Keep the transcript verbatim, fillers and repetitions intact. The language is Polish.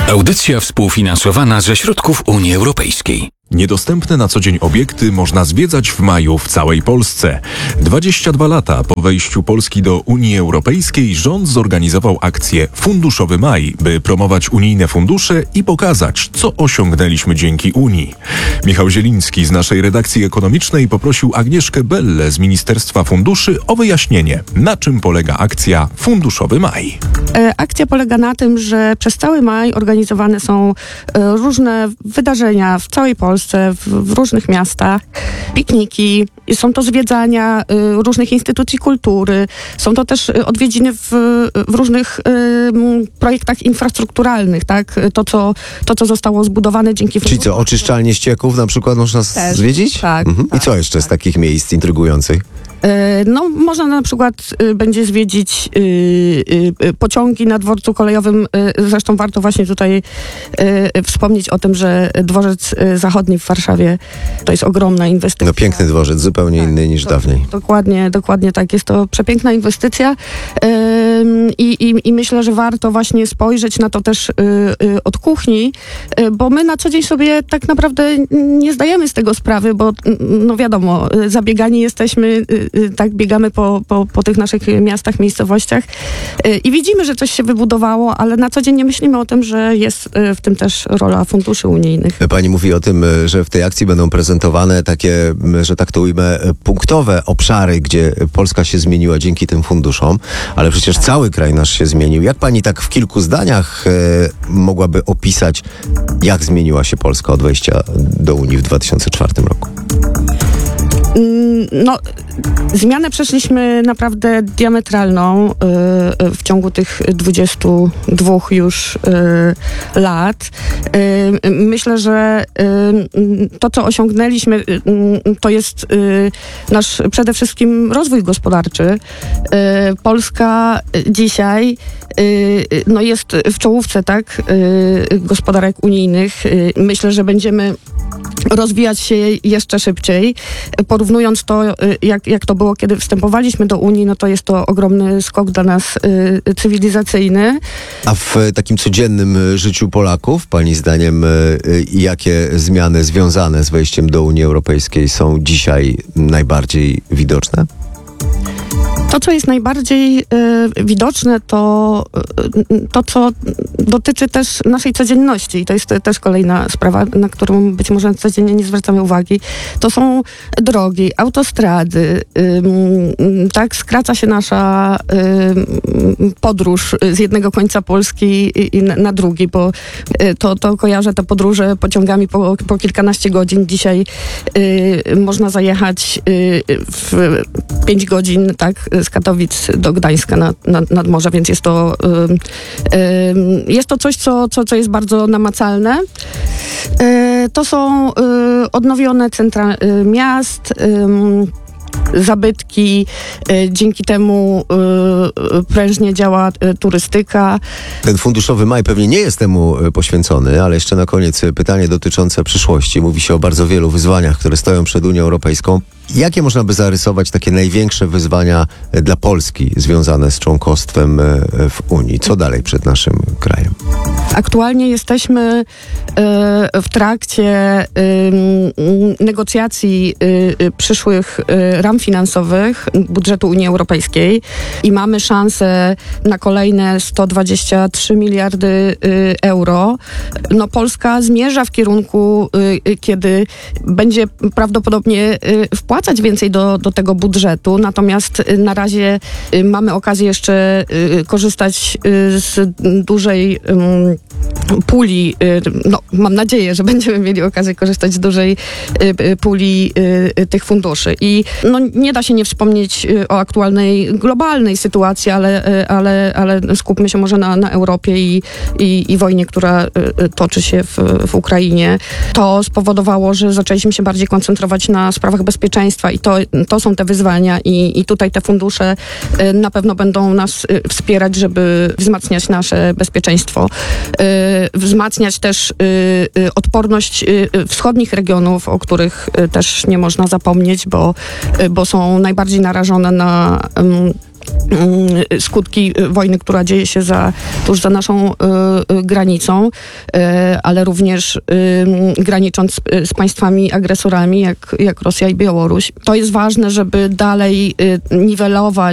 Audycja współfinansowana ze środków Unii Europejskiej. Niedostępne na co dzień obiekty można zwiedzać w maju w całej Polsce. dwadzieścia dwa lata po wejściu Polski do Unii Europejskiej rząd zorganizował akcję Funduszowy Maj, by promować unijne fundusze i pokazać, co osiągnęliśmy dzięki Unii. Michał Zieliński z naszej redakcji ekonomicznej poprosił Agnieszkę Bellę z Ministerstwa Funduszy o wyjaśnienie, na czym polega akcja Funduszowy Maj. Akcja polega na tym, że przez cały maj organizowane są różne wydarzenia w całej Polsce, w, w różnych miastach, pikniki, są to zwiedzania y, różnych instytucji kultury, są to też odwiedziny w, w różnych y, projektach infrastrukturalnych, tak? To co, to, co zostało zbudowane dzięki... Czyli co, oczyszczalnie ścieków na przykład można też zwiedzić? Tak, mhm. tak. I co jeszcze z takich miejsc intrygujących? No, można na przykład y, będzie zwiedzić y, y, pociągi na dworcu kolejowym. Y, zresztą warto właśnie tutaj y, wspomnieć o tym, że dworzec y, zachodni w Warszawie to jest ogromna inwestycja. No piękny dworzec, zupełnie tak, inny niż do, dawniej. Dokładnie, dokładnie tak. Jest to przepiękna inwestycja y, i, i myślę, że warto właśnie spojrzeć na to też y, y, od kuchni, y, bo my na co dzień sobie tak naprawdę nie zdajemy z tego sprawy, bo no wiadomo, zabiegani jesteśmy y, tak biegamy po, po, po tych naszych miastach, miejscowościach i widzimy, że coś się wybudowało, ale na co dzień nie myślimy o tym, że jest w tym też rola funduszy unijnych. Pani mówi o tym, że w tej akcji będą prezentowane takie, że tak to ujmę, punktowe obszary, gdzie Polska się zmieniła dzięki tym funduszom, ale przecież cały kraj nasz się zmienił. Jak pani tak w kilku zdaniach mogłaby opisać, jak zmieniła się Polska od wejścia do Unii w dwa tysiące czwartym roku? No, zmianę przeszliśmy naprawdę diametralną y, w ciągu tych dwudziestu dwóch już y, lat. Y, myślę, że y, to, co osiągnęliśmy, y, to jest y, nasz przede wszystkim rozwój gospodarczy. Y, Polska dzisiaj y, no jest w czołówce, tak, y, gospodarek unijnych. Y, myślę, że będziemy rozwijać się jeszcze szybciej. Porównując to, jak, jak to było, kiedy wstępowaliśmy do Unii, no to jest to ogromny skok dla nas y, cywilizacyjny. A w takim codziennym życiu Polaków, pani zdaniem, y, jakie zmiany związane z wejściem do Unii Europejskiej są dzisiaj najbardziej widoczne? To, co jest najbardziej y, widoczne, to y, to, co dotyczy też naszej codzienności. I to jest też kolejna sprawa, na którą być może codziennie nie zwracamy uwagi. To są drogi, autostrady. Y, y, tak, skraca się nasza y, podróż z jednego końca Polski i, i na, na drugi, bo y, to, to kojarzę te podróże pociągami po, po kilkanaście godzin. Dzisiaj y, można zajechać y, w pięć godzin, tak, z Katowic do Gdańska nad, nad, nad morze, więc jest to, y, y, jest to coś, co, co, co jest bardzo namacalne. Y, to są y, odnowione centra y, miast, y, zabytki, y, dzięki temu y, y, prężnie działa y, turystyka. Ten funduszowy maj pewnie nie jest temu poświęcony, ale jeszcze na koniec pytanie dotyczące przyszłości. Mówi się o bardzo wielu wyzwaniach, które stoją przed Unią Europejską. Jakie można by zarysować takie największe wyzwania dla Polski związane z członkostwem w Unii? Co dalej przed naszym krajem? Aktualnie jesteśmy y, w trakcie y, negocjacji y, przyszłych y, ram finansowych budżetu Unii Europejskiej i mamy szansę na kolejne sto dwadzieścia trzy miliardy y, euro. No, Polska zmierza w kierunku, y, kiedy będzie prawdopodobnie y, wpłacać więcej do, do tego budżetu, natomiast y, na razie y, mamy okazję jeszcze y, korzystać y, z dużej y, puli, no mam nadzieję, że będziemy mieli okazję korzystać z dużej puli tych funduszy. I no, nie da się nie wspomnieć o aktualnej globalnej sytuacji, ale, ale, ale skupmy się może na, na Europie i, i, i wojnie, która toczy się w, w Ukrainie. To spowodowało, że zaczęliśmy się bardziej koncentrować na sprawach bezpieczeństwa i to, to są te wyzwania i, i tutaj te fundusze na pewno będą nas wspierać, żeby wzmacniać nasze bezpieczeństwo. Wzmacniać też odporność wschodnich regionów, o których też nie można zapomnieć, bo, bo są najbardziej narażone na skutki wojny, która dzieje się za, tuż za naszą y, y, granicą, y, ale również y, granicząc z, z państwami agresorami, jak, jak Rosja i Białoruś. To jest ważne, żeby dalej y, niwelować